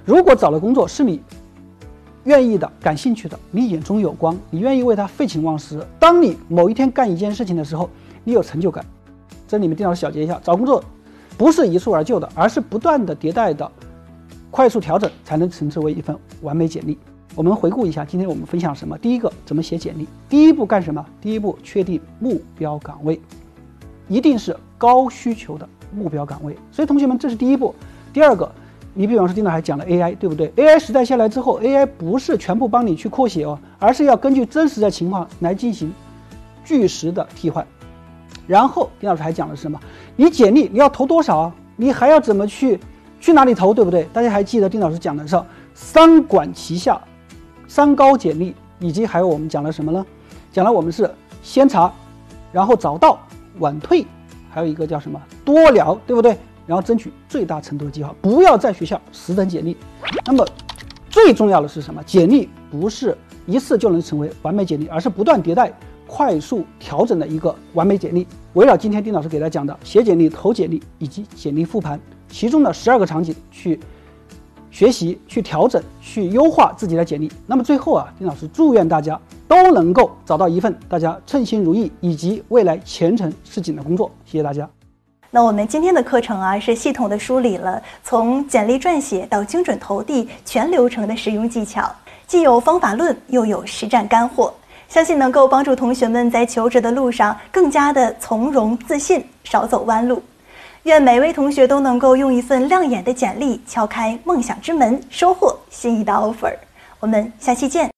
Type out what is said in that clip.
如果找的工作是你愿意的、感兴趣的，你眼中有光，你愿意为它废寝忘食，当你某一天干一件事情的时候，你有成就感。这里面丁老师小结一下，找工作不是一蹴而就的，而是不断的迭代的快速调整，才能称之为一份完美简历。我们回顾一下今天我们分享什么。第一个，怎么写简历。第一步干什么？第一步确定目标岗位，一定是高需求的目标岗位。所以同学们，这是第一步。第二个，你比方说丁老师还讲了 AI， 对不对？ AI 时代下来之后， AI 不是全部帮你去扩写哦，而是要根据真实的情况来进行据实的替换。然后丁老师还讲的是什么？你简历你要投多少啊？你还要怎么去哪里投，对不对？大家还记得丁老师讲的是三管齐下、三高简历，以及还有我们讲了什么呢？讲了我们是先查，然后找到，晚退，还有一个叫什么多聊，对不对？然后争取最大程度的绩效，不要在学校死等简历。那么最重要的是什么？简历不是一次就能成为完美简历，而是不断迭代、快速调整的一个完美简历。围绕今天丁老师给大家讲的写简历、投简历以及简历复盘其中的12个场景去学习、去调整、去优化自己的简历。那么最后丁老师祝愿大家都能够找到一份大家称心如意以及未来前程似锦的工作。谢谢大家。 那我们今天的课程是系统的梳理了从简历撰写到精准投递全流程的实用技巧，既有方法论又有实战干货，相信能够帮助同学们在求职的路上更加的从容自信，少走弯路。愿每位同学都能够用一份亮眼的简历敲开梦想之门，收获心仪的 offer。我们下期见。